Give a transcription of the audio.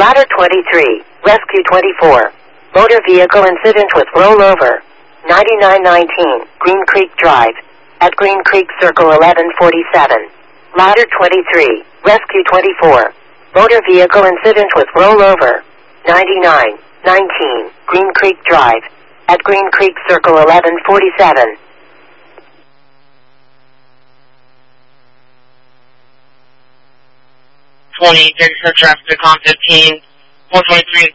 Ladder 23, Rescue 24. Motor vehicle incident with rollover. 9919, Green Creek Drive. At Green Creek Circle 1147. Ladder 23, Rescue 24. Motor vehicle incident with rollover. 9919, Green Creek Drive. At Green Creek Circle 1147. Thanks for traffic on 15. 423